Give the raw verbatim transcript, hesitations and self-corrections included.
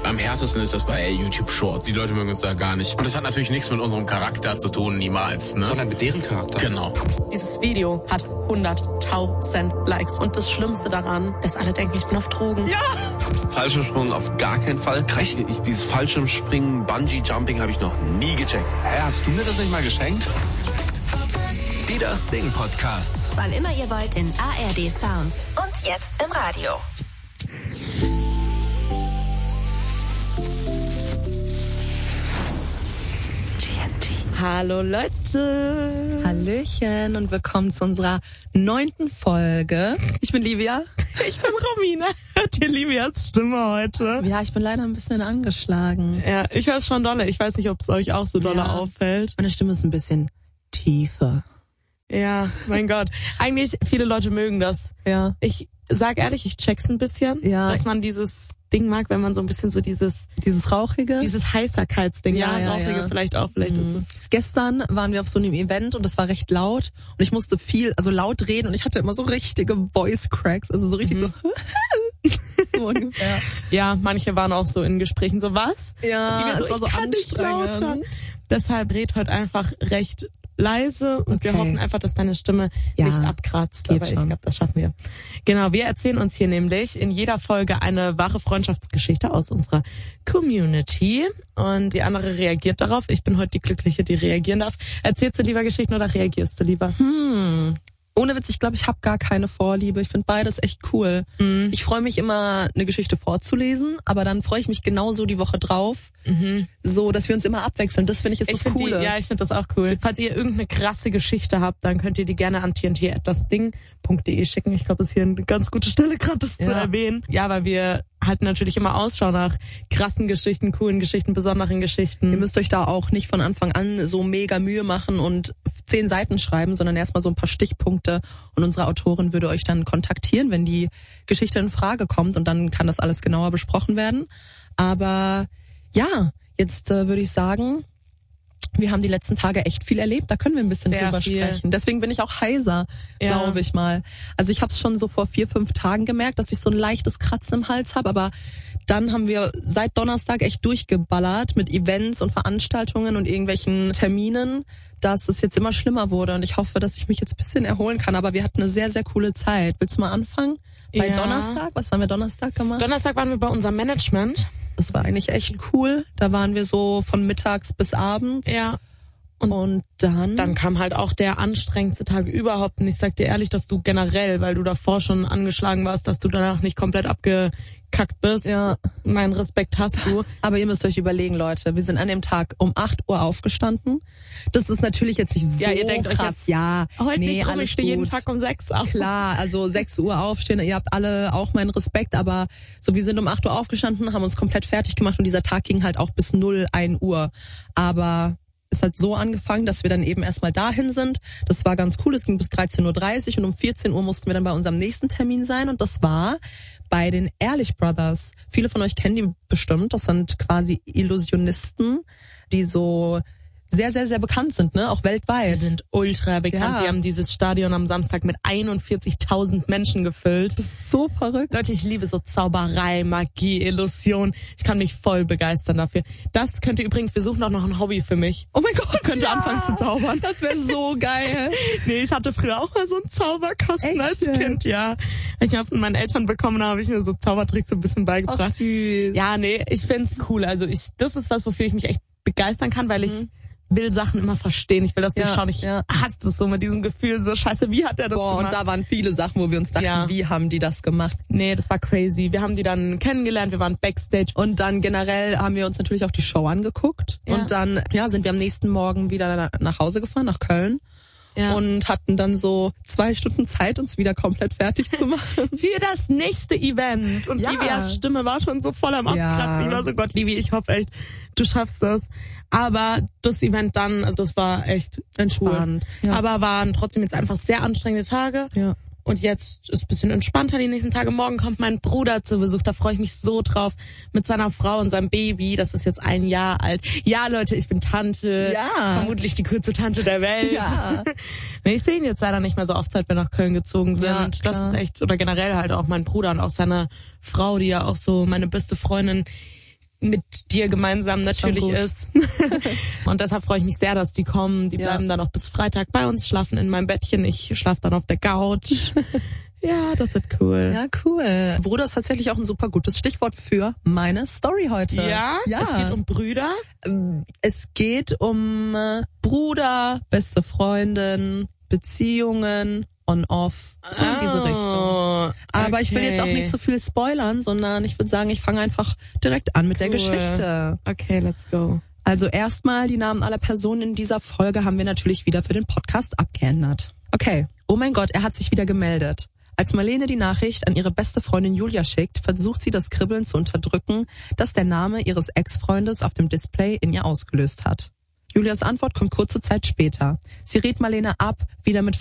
Am härtesten ist das bei YouTube Shorts. Die Leute mögen uns da gar nicht. Und das hat natürlich nichts mit unserem Charakter zu tun, niemals. Ne? Sondern mit deren Charakter. Genau. Dieses Video hat hunderttausend Likes. Und das Schlimmste daran, dass alle denken, ich bin auf Drogen. Ja! Fallschirmsprung auf gar keinen Fall. Ich, ich, dieses Fallschirmspringen, Bungee-Jumping habe ich noch nie gecheckt. Hä, hast du mir das nicht mal geschenkt? Die Das Ding Podcasts. Wann immer ihr wollt in A R D Sounds. Und jetzt im Radio. Hallo Leute. Hallöchen und willkommen zu unserer neunten Folge. Ich bin Livia. Ich bin Romina. Hört ihr Livias Stimme heute? Ja, ich bin leider ein bisschen angeschlagen. Ja, ich höre es schon dolle. Ich weiß nicht, ob es euch auch so dolle ja. auffällt. Meine Stimme ist ein bisschen tiefer. Ja, mein Gott. Eigentlich, viele Leute mögen das. Ja. Ich sag ehrlich, ich check's ein bisschen, ja. dass man dieses Ding mag, wenn man so ein bisschen so dieses... Dieses Rauchige? Dieses Heißerkeitsding. Ja, ja, Rauchige ja. vielleicht auch. Vielleicht mhm. ist es... Gestern waren wir auf so einem Event und das war recht laut und ich musste viel, also laut reden und ich hatte immer so richtige Voice Cracks, also so richtig mhm. so... so ungefähr. Ja, manche waren auch so in Gesprächen so, was? Ja, es so, war so anstrengend. Deshalb red heute einfach recht leise und okay. wir hoffen einfach, dass deine Stimme ja, nicht abkratzt. Aber ich glaube, das schaffen wir. Genau, wir erzählen uns hier nämlich in jeder Folge eine wahre Freundschaftsgeschichte aus unserer Community und die andere reagiert darauf. Ich bin heute die Glückliche, die reagieren darf. Erzählst du lieber Geschichten oder reagierst du lieber? Hm. Ohne Witz, ich glaube, ich habe gar keine Vorliebe. Ich finde beides echt cool. Mhm. Ich freue mich immer, eine Geschichte vorzulesen, aber dann freue ich mich genauso die Woche drauf, mhm. so, dass wir uns immer abwechseln. Das finde ich ist ich das Coole. Die, ja, ich finde das auch cool. Falls ihr irgendeine krasse Geschichte habt, dann könnt ihr die gerne an t n t at das ding punkt d e schicken. Ich glaube, das ist hier eine ganz gute Stelle, gerade das ja. zu erwähnen. Ja, weil wir halten natürlich immer Ausschau nach krassen Geschichten, coolen Geschichten, besonderen Geschichten. Ihr müsst euch da auch nicht von Anfang an so mega Mühe machen und zehn Seiten schreiben, sondern erstmal so ein paar Stichpunkte und unsere Autorin würde euch dann kontaktieren, wenn die Geschichte in Frage kommt und dann kann das alles genauer besprochen werden. Aber ja, jetzt äh, würde ich sagen, wir haben die letzten Tage echt viel erlebt, da können wir ein bisschen Sehr drüber viel. sprechen. Deswegen bin ich auch heiser, ja. glaube ich mal. Also ich habe es schon so vor vier, fünf Tagen gemerkt, dass ich so ein leichtes Kratzen im Hals habe, aber dann haben wir seit Donnerstag echt durchgeballert mit Events und Veranstaltungen und irgendwelchen Terminen, dass es jetzt immer schlimmer wurde und ich hoffe, dass ich mich jetzt ein bisschen erholen kann, aber wir hatten eine sehr, sehr coole Zeit. Willst du mal anfangen? Bei ja. Donnerstag, was haben wir Donnerstag gemacht? Donnerstag waren wir bei unserem Management. Das war eigentlich echt cool. Da waren wir so von mittags bis abends. Ja. Und, und dann? Dann kam halt auch der anstrengendste Tag überhaupt. Und ich sag dir ehrlich, dass du generell, weil du davor schon angeschlagen warst, dass du danach nicht komplett abgekackt bist. Ja. Meinen Respekt hast du. Aber ihr müsst euch überlegen, Leute, wir sind an dem Tag um acht Uhr aufgestanden. Das ist natürlich jetzt nicht so ja, ihr denkt krass. Euch jetzt, ja, heute nee, nicht rum, alles ich stehe jeden Tag um sechs auf. Klar, also sechs Uhr aufstehen, ihr habt alle auch meinen Respekt, aber so, wir sind um acht Uhr aufgestanden, haben uns komplett fertig gemacht und dieser Tag ging halt auch bis null ein Uhr. Aber es hat so angefangen, dass wir dann eben erstmal dahin sind. Das war ganz cool, es ging bis dreizehn Uhr dreißig und um vierzehn Uhr mussten wir dann bei unserem nächsten Termin sein und das war bei den Ehrlich Brothers. Viele von euch kennen die bestimmt, das sind quasi Illusionisten, die so sehr, sehr, sehr bekannt sind, ne, auch weltweit. Die sind ultra bekannt. Ja. Die haben dieses Stadion am Samstag mit einundvierzigtausend Menschen gefüllt. Das ist so verrückt. Leute, ich liebe so Zauberei, Magie, Illusion. Ich kann mich voll begeistern dafür. Das könnte übrigens, wir suchen auch noch ein Hobby für mich. Oh mein Gott, ich könnte ja. anfangen zu zaubern. Das wäre so geil. Nee, ich hatte früher auch mal so einen Zauberkasten Echt? als Kind, ja. Ich habe von meinen Eltern bekommen, da habe ich mir so Zaubertricks so ein bisschen beigebracht. Ach, süß. Ja, nee, ich find's cool. Also ich, das ist was, wofür ich mich echt begeistern kann, weil ich mhm. will Sachen immer verstehen. Ich will das ja, durchschauen. Ich ja. hasse das so mit diesem Gefühl, so scheiße, wie hat er das Boah, gemacht? Und da waren viele Sachen, wo wir uns dachten, ja. wie haben die das gemacht? Nee, das war crazy. Wir haben die dann kennengelernt, wir waren Backstage. Und dann generell haben wir uns natürlich auch die Show angeguckt. Ja. Und dann ja, sind wir am nächsten Morgen wieder nach Hause gefahren, nach Köln. Ja. Und hatten dann so zwei Stunden Zeit, uns wieder komplett fertig zu machen. Für das nächste Event. Und ja. Livias Stimme war schon so voll am Abkratzen. Ja. Ich war so, Gott, Livi, ich hoffe echt, du schaffst das. Aber das Event dann, also das war echt entspannt. Cool. Ja. Aber waren trotzdem jetzt einfach sehr anstrengende Tage. Ja. Und jetzt ist ein bisschen entspannter die nächsten Tage. Morgen kommt mein Bruder zu Besuch, da freue ich mich so drauf. Mit seiner Frau und seinem Baby, das ist jetzt ein Jahr alt. Ja, Leute, ich bin Tante. Ja. Vermutlich die coolste Tante der Welt. Ja. Ich sehe ihn jetzt leider nicht mehr so oft, seit wir nach Köln gezogen sind. Ja, das ist echt, oder generell halt auch mein Bruder und auch seine Frau, die ja auch so meine beste Freundin mit dir gemeinsam natürlich ist. Und deshalb freue ich mich sehr, dass die kommen. Die ja. bleiben dann auch bis Freitag bei uns, schlafen in meinem Bettchen. Ich schlafe dann auf der Couch. Ja, das wird cool. Ja, cool. Bruder ist tatsächlich auch ein super gutes Stichwort für meine Story heute. Ja? Ja. Es geht um Brüder? Es geht um Bruder, beste Freundin, Beziehungen, on-off, so in diese Richtung. Aber okay. Ich will jetzt auch nicht zu viel spoilern, sondern ich würde sagen, ich fange einfach direkt an mit cool. der Geschichte. Okay, let's go. Also erstmal, die Namen aller Personen in dieser Folge haben wir natürlich wieder für den Podcast abgeändert. Okay, oh mein Gott, er hat sich wieder gemeldet. Als Marlene die Nachricht an ihre beste Freundin Julia schickt, versucht sie das Kribbeln zu unterdrücken, das der Name ihres Ex-Freundes auf dem Display in ihr ausgelöst hat. Julias Antwort kommt kurze Zeit später. Sie rät Marlene ab, wieder mit